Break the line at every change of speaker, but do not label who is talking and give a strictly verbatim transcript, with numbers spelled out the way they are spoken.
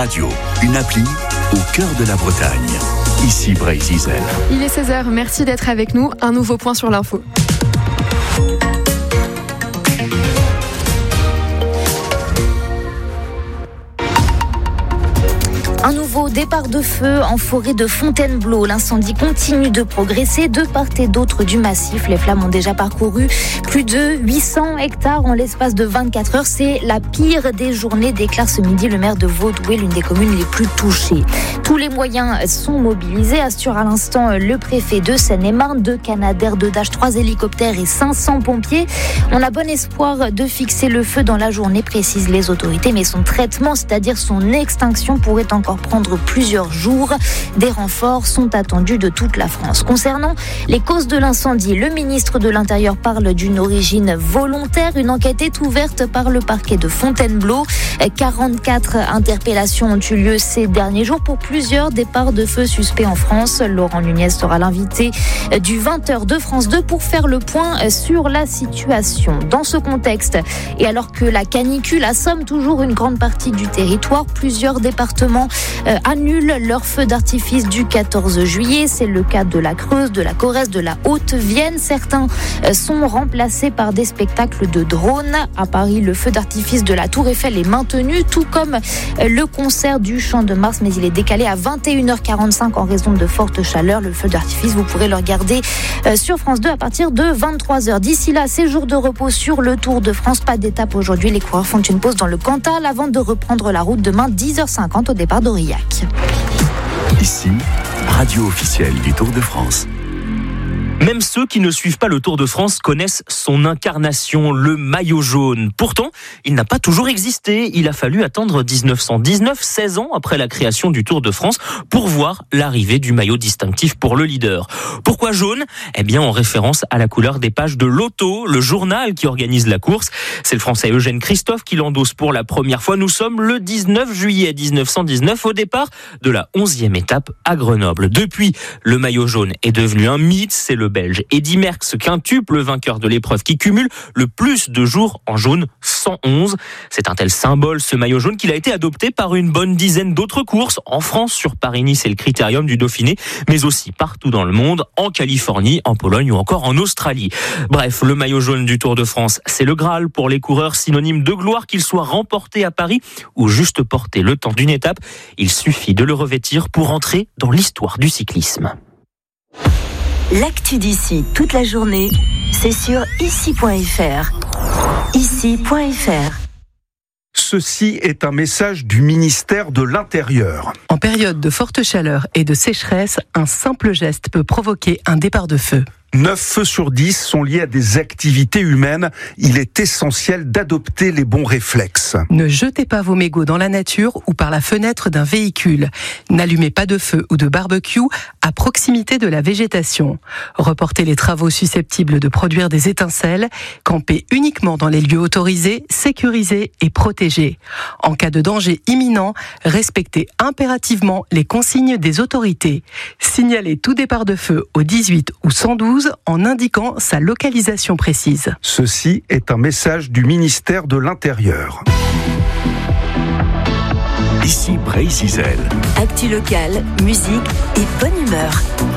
Radio, une appli au cœur de la Bretagne. Ici Brésil.
Il est seize heures, merci d'être avec nous. Un nouveau point sur l'info.
Un nouveau départ de feu en forêt de Fontainebleau. L'incendie continue de progresser de part et d'autre du massif. Les flammes ont déjà parcouru plus de huit cents hectares en l'espace de vingt-quatre heures. C'est la pire des journées, déclare ce midi le maire de Vaudoué, l'une des communes les plus touchées. Tous les moyens sont mobilisés, assure à l'instant le préfet de Seine-et-Marne. Deux Canadair, deux Dash, trois hélicoptères et cinq cents pompiers. On a bon espoir de fixer le feu dans la journée, précisent les autorités, mais son traitement, c'est-à-dire son extinction, pourrait encore prendre plusieurs jours. Des renforts sont attendus de toute la France. Concernant les causes de l'incendie, le ministre de l'Intérieur parle d'une origine volontaire. Une enquête est ouverte par le parquet de Fontainebleau. quarante-quatre interpellations ont eu lieu ces derniers jours pour plusieurs départs de feu suspects en France. Laurent Nunez sera l'invité du vingt heures de France deux pour faire le point sur la situation. Dans ce contexte, et alors que la canicule assomme toujours une grande partie du territoire, plusieurs départements Euh, annulent leur feu d'artifice du quatorze juillet. C'est le cas de la Creuse, de la Corrèze, de la Haute-Vienne. Certains euh, sont remplacés par des spectacles de drones. À Paris, le feu d'artifice de la Tour Eiffel est maintenu, tout comme euh, le concert du Champ de Mars, mais il est décalé à vingt et une heures quarante-cinq en raison de forte chaleur. Le feu d'artifice, vous pourrez le regarder euh, sur France deux à partir de vingt-trois heures. D'ici là, ces jours de repos sur le Tour de France. Pas d'étape aujourd'hui. Les coureurs font une pause dans le Cantal avant de reprendre la route demain dix heures cinquante au départ d'Aurillac.
Ici, radio officielle du Tour de France.
Même ceux qui ne suivent pas le Tour de France connaissent son incarnation, le maillot jaune. Pourtant, il n'a pas toujours existé. Il a fallu attendre dix-neuf cent dix-neuf, seize ans après la création du Tour de France, pour voir l'arrivée du maillot distinctif pour le leader. Pourquoi jaune ? Eh bien, en référence à la couleur des pages de l'Auto, le journal qui organise la course. C'est le Français Eugène Christophe qui l'endosse pour la première fois. Nous sommes le dix-neuf juillet dix-neuf cent dix-neuf, au départ de la onzième étape à Grenoble. Depuis, le maillot jaune est devenu un mythe. C'est le Belge Eddy Merckx, quintuple vainqueur de l'épreuve, qui cumule le plus de jours en jaune, cent onze. C'est un tel symbole, ce maillot jaune, qu'il a été adopté par une bonne dizaine d'autres courses, en France sur Paris-Nice et le Critérium du Dauphiné, mais aussi partout dans le monde, en Californie, en Pologne ou encore en Australie. Bref, le maillot jaune du Tour de France, c'est le Graal pour les coureurs, synonyme de gloire, qu'il soit remporté à Paris ou juste porté le temps d'une étape. Il suffit de le revêtir pour entrer dans l'histoire du cyclisme.
L'actu d'ici toute la journée, c'est sur ici point f r. ici point f r.
Ceci est un message du ministère de l'Intérieur.
En période de forte chaleur et de sécheresse, un simple geste peut provoquer un départ de feu.
neuf feux sur dix sont liés à des activités humaines. Il est essentiel d'adopter les bons réflexes.
Ne jetez pas vos mégots dans la nature ou par la fenêtre d'un véhicule. N'allumez pas de feu ou de barbecue à proximité de la végétation. Reportez les travaux susceptibles de produire des étincelles. Campez uniquement dans les lieux autorisés, sécurisés et protégés. En cas de danger imminent, respectez impérativement les consignes des autorités. Signalez tout départ de feu au dix-huit ou cent douze en indiquant sa localisation précise.
Ceci est un message du ministère de l'Intérieur.
Ici Brésil.
Actu locale, musique et bonne humeur.